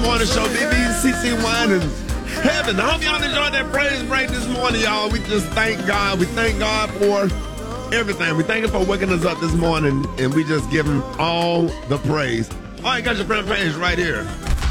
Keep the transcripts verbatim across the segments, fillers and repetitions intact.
Morning show, B B C C Wine and Heaven. I hope y'all enjoyed that praise break this morning, y'all. We just thank God. We thank God for everything. We thank Him for waking us up this morning, and we just give Him all the praise. All right, got your front page right here.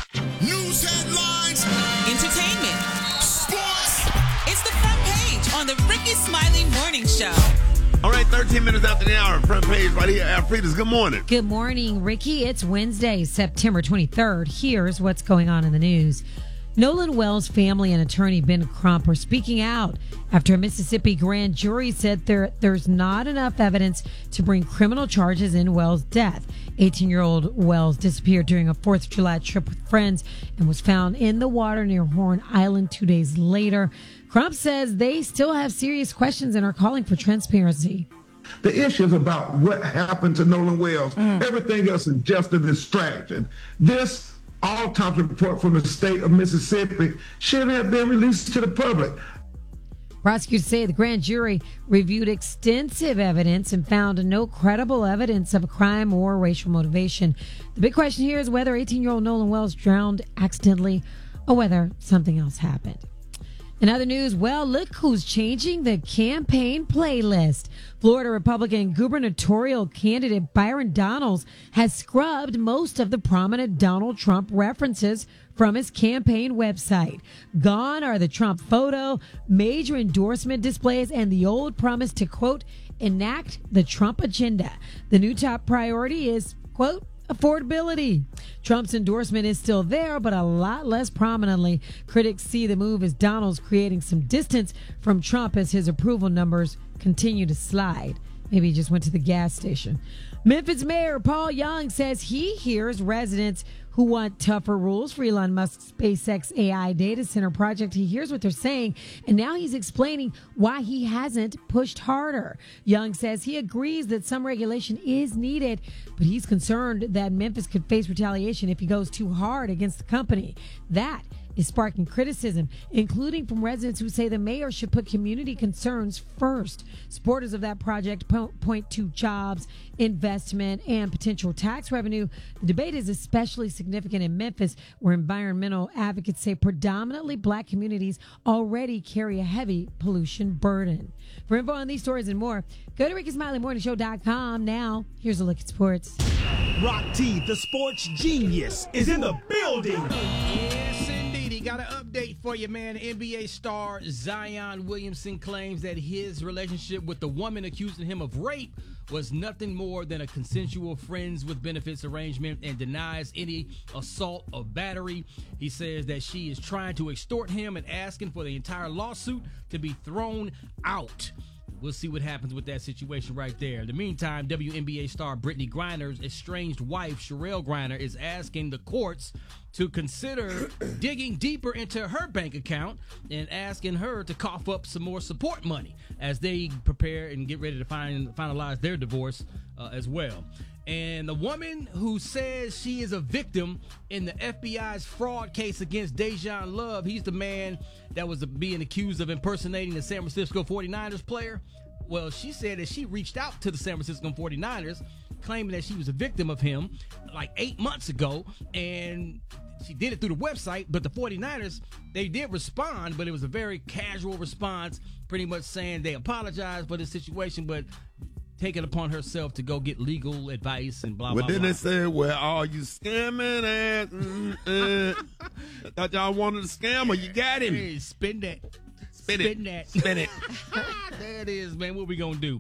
News headlines, entertainment, sports. It's the front page on the Ricky Smiley Morning Show. All right, thirteen minutes after the hour, front page right here. Alfreda's, good morning. Good morning, Ricky. It's Wednesday, September twenty-third. Here's what's going on in the news. Nolan Wells' family and attorney Ben Crump are speaking out after a Mississippi grand jury said there there's not enough evidence to bring criminal charges in Wells' death. eighteen-year-old Wells disappeared during a fourth of July trip with friends and was found in the water near Horn Island two days later. Crump says they still have serious questions and are calling for transparency. The issues about what happened to Nolan Wells, mm. everything else is just a distraction. This autopsy report from the state of Mississippi should have been released to the public. Prosecutors say the grand jury reviewed extensive evidence and found no credible evidence of a crime or racial motivation. The big question here is whether eighteen-year-old Nolan Wells drowned accidentally or whether something else happened. In other news, well, look who's changing the campaign playlist. Florida Republican gubernatorial candidate Byron Donalds has scrubbed most of the prominent Donald Trump references from his campaign website. Gone are the Trump photo, major endorsement displays, and the old promise to, quote, enact the Trump agenda. The new top priority is, quote, affordability. Trump's endorsement is still there, but a lot less prominently. Critics see the move as Donald's creating some distance from Trump as his approval numbers continue to slide. Maybe he just went to the gas station. Memphis Mayor Paul Young says he hears residents who want tougher rules for Elon Musk's SpaceX A I data center project. He hears what they're saying, and now he's explaining why he hasn't pushed harder. Young says he agrees that some regulation is needed, but he's concerned that Memphis could face retaliation if he goes too hard against the company. That is sparking criticism, including from residents who say the mayor should put community concerns first. Supporters of that project po- point to jobs, investment, and potential tax revenue. The debate is especially significant in Memphis, where environmental advocates say predominantly black communities already carry a heavy pollution burden. For info on these stories and more, go to ricky smiley morning show dot com. Now, here's a look at sports. Rock T, the sports genius, is in the building. Yes, indeed. He got an update for you, man. N B A star Zion Williamson claims that his relationship with the woman accusing him of rape was nothing more than a consensual friends with benefits arrangement and denies any assault or battery. He says that she is trying to extort him and asking for the entire lawsuit to be thrown out. We'll see what happens with that situation right there. In the meantime, W N B A star Brittany Griner's estranged wife, Sherelle Griner, is asking the courts to consider digging deeper into her bank account and asking her to cough up some more support money as they prepare and get ready to find, finalize their divorce uh, as well. And the woman who says she is a victim in the F B I's fraud case against Dejan Love, he's the man that was being accused of impersonating the San Francisco forty-niners player. Well, she said that she reached out to the San Francisco forty-niners claiming that she was a victim of him like eight months ago, and she did it through the website, but the forty-niners, they did respond, but it was a very casual response, pretty much saying they apologized for the situation, but taking upon herself to go get legal advice and blah, well, blah, blah. Well, then they said, well, are you scamming at? Mm, uh, I thought y'all wanted to scam her. You got him. Hey, spin that. Spin, spin it. that. Spin it. There it is, man. What we going to do?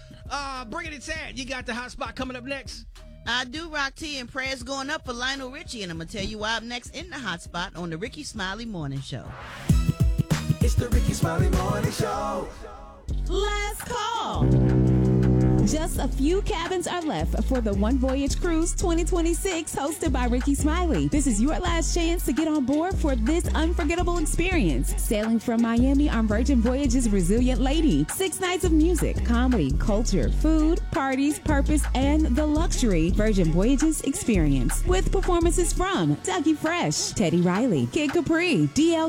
Uh, bring it inside. You got the hot spot coming up next. I do, Rock T, and prayers going up for Lionel Richie, and I'm going to tell you why up next in the hot spot on the Ricky Smiley Morning Show. It's the Ricky Smiley Morning Show. Last call. Just a few cabins are left for the One Voyage Cruise twenty twenty-six, hosted by Ricky Smiley. This is your last chance to get on board for this unforgettable experience. Sailing from Miami on Virgin Voyages Resilient Lady. Six nights of music, comedy, culture, food, parties, purpose, and the luxury Virgin Voyages experience. With performances from Dougie Fresh, Teddy Riley, Kid Capri, D L